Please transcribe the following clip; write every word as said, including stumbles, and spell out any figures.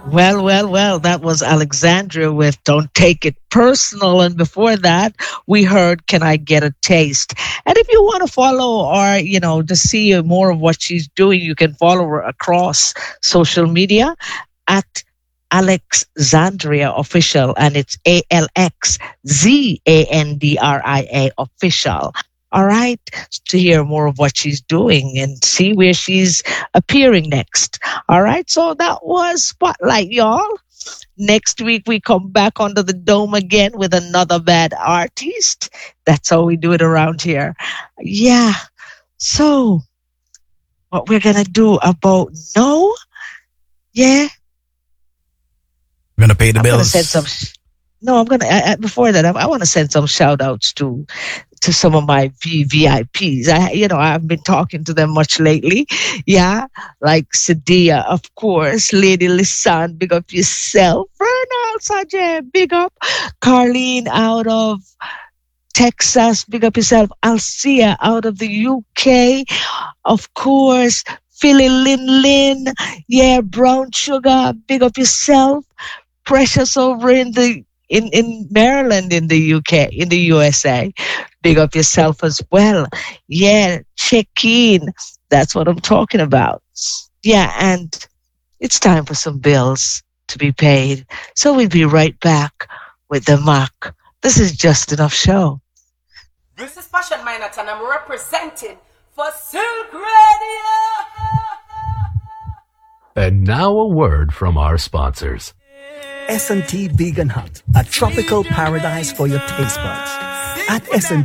Well, well, well, that was Alexandria with Don't Take It Personal. And before that, we heard Can I Get a Taste? And if you want to follow or, you know, to see more of what she's doing, you can follow her across social media at Alexandria Official, and it's A L X Z A N D R I A Official. All right, to hear more of what she's doing and see where she's appearing next. All right, so that was Spotlight, y'all. Next week, we come back under the dome again with another bad artist. That's how we do it around here. Yeah, so what we're going to do about no, yeah, We're gonna pay the I'm gonna send some. bills. sh- No, I'm gonna. I, I, before that, I, I want to send some shout outs to to some of my v, VIPs. I, you know, I've been talking to them much lately. Yeah, like Sadia, of course, Lady Lisan, big up yourself. Ronald Sajay, big up. Carlene out of Texas, big up yourself. Alcia out of the U K, of course. Philly Lin Lin, yeah, Brown Sugar, big up yourself. Precious over in the in in Maryland in the U K in the U S A. Big up yourself as well. Yeah, check in. That's what I'm talking about. Yeah, and it's time for some bills to be paid. So we'll be right back with the Mac. This is Just Enough Show. This is Fashion Minot and I'm representing for Silk Radio. And now a word from our sponsors. S and T Vegan Hut, a tropical paradise for your taste buds. At S and